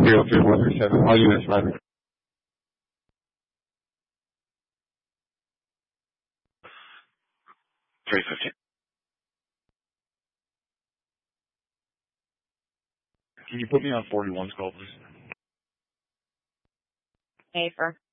303-137, all units arriving. 315. Can you put me on 41's call, please? Afer.